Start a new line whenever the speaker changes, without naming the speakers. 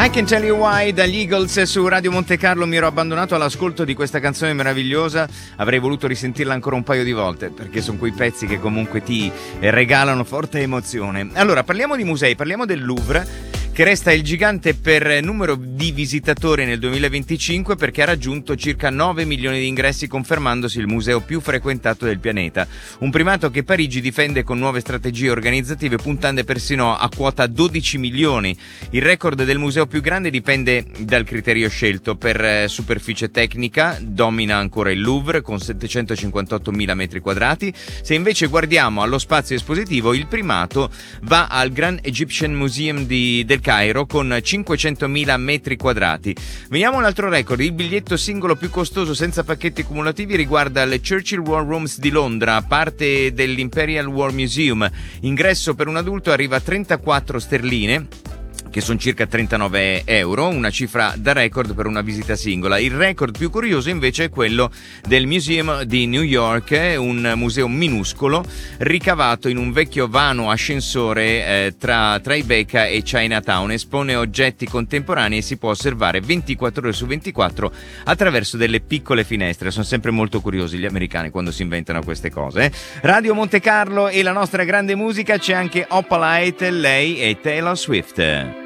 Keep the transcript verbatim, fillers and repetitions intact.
I Can Tell You Why dagli Eagles su Radio Monte Carlo. Mi ero abbandonato all'ascolto di questa canzone meravigliosa, avrei voluto risentirla ancora un paio di volte perché sono quei pezzi che comunque ti regalano forte emozione. Allora, parliamo di musei, parliamo del Louvre, che resta il gigante per numero di visitatori nel duemilaventicinque perché ha raggiunto circa nove milioni di ingressi, confermandosi il museo più frequentato del pianeta. Un primato che Parigi difende con nuove strategie organizzative, puntando persino a quota dodici milioni. Il record del museo più grande dipende dal criterio scelto. Per superficie tecnica domina ancora il Louvre con settecentocinquantottomila metri quadrati. Se invece guardiamo allo spazio espositivo, il primato va al Grand Egyptian Museum di, del Cairo con cinquecentomila metri quadrati. Vediamo un altro record: il biglietto singolo più costoso senza pacchetti cumulativi riguarda le Churchill War Rooms di Londra, parte dell'Imperial War Museum. Ingresso per un adulto arriva a trentaquattro sterline, che sono circa trentanove euro, una cifra da record per una visita singola. Il record più curioso invece è quello del Museum di New York, un museo minuscolo ricavato in un vecchio vano ascensore eh, tra Tribeca e Chinatown. Espone oggetti contemporanei e si può osservare ventiquattro ore su ventiquattro attraverso delle piccole finestre. Sono sempre molto curiosi gli americani quando si inventano queste cose. Eh? Radio Monte Carlo e la nostra grande musica, c'è anche Opalite, lei e Taylor Swift.